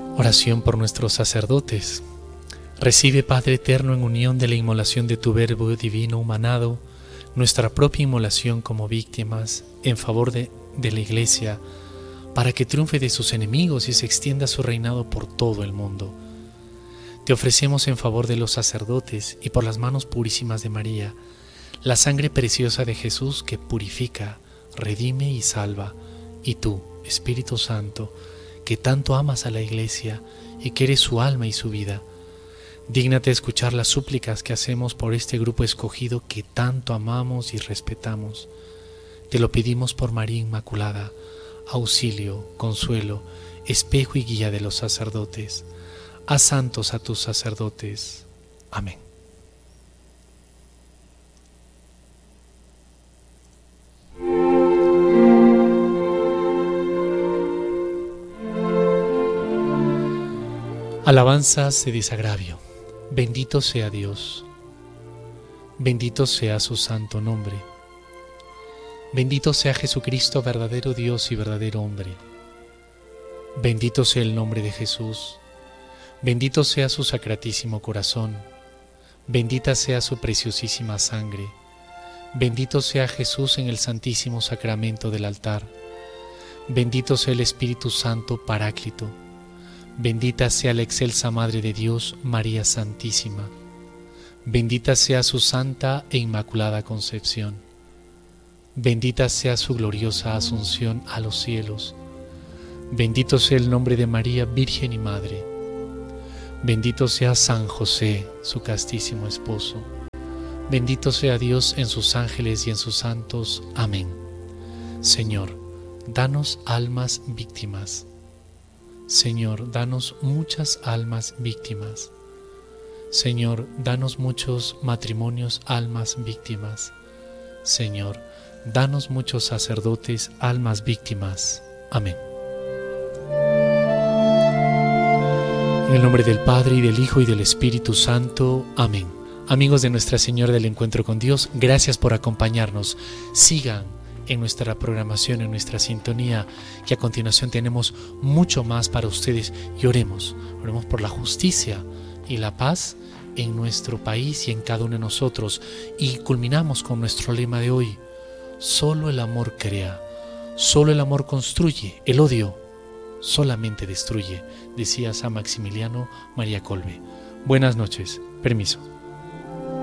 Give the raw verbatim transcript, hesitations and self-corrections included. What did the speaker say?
Oración por nuestros sacerdotes. Recibe, Padre eterno, en unión de la inmolación de tu Verbo divino humanado, nuestra propia inmolación como víctimas en favor de, de la Iglesia, para que triunfe de sus enemigos y se extienda su reinado por todo el mundo. Te ofrecemos en favor de los sacerdotes y por las manos purísimas de María, la sangre preciosa de Jesús que purifica, redime y salva, y tú, Espíritu Santo, que tanto amas a la Iglesia y que eres su alma y su vida, dígnate escuchar las súplicas que hacemos por este grupo escogido que tanto amamos y respetamos. Te lo pedimos por María Inmaculada, auxilio, consuelo, espejo y guía de los sacerdotes. Haz santos a tus sacerdotes. Amén. Alabanzas de desagravio. Bendito sea Dios. Bendito sea su santo nombre. Bendito sea Jesucristo, verdadero Dios y verdadero hombre. Bendito sea el nombre de Jesús. Bendito sea su sacratísimo corazón. Bendita sea su preciosísima sangre. Bendito sea Jesús en el santísimo sacramento del altar. Bendito sea el Espíritu Santo Paráclito. Bendita sea la excelsa Madre de Dios, María Santísima. Bendita sea su santa e inmaculada concepción. Bendita sea su gloriosa asunción a los cielos. Bendito sea el nombre de María, Virgen y Madre. Bendito sea San José, su castísimo esposo. Bendito sea Dios en sus ángeles y en sus santos. Amén. Señor, danos almas víctimas. Señor, danos muchas almas víctimas. Señor, danos muchos matrimonios, almas víctimas. Señor, danos muchos sacerdotes, almas víctimas. Amén. En el nombre del Padre, y del Hijo, y del Espíritu Santo. Amén. Amigos de Nuestra Señora del Encuentro con Dios, gracias por acompañarnos. Sigan en nuestra programación, en nuestra sintonía, que a continuación tenemos mucho más para ustedes. Y oremos, oremos por la justicia y la paz en nuestro país y en cada uno de nosotros. Y culminamos con nuestro lema de hoy: solo el amor crea, solo el amor construye, el odio solamente destruye, decía San Maximiliano María Kolbe. Buenas noches, permiso.